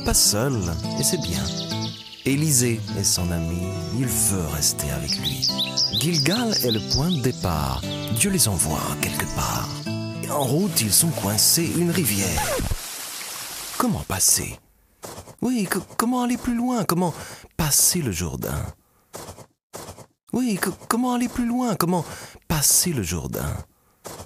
n'est pas seul, et c'est bien. Élisée est son ami, il veut rester avec lui. Gilgal est le point de départ, Dieu les envoie quelque part. Et en route, ils sont coincés, une rivière. Comment passer? Oui, comment aller plus loin? Comment passer le Jourdain? Oui, comment aller plus loin? Comment passer le Jourdain?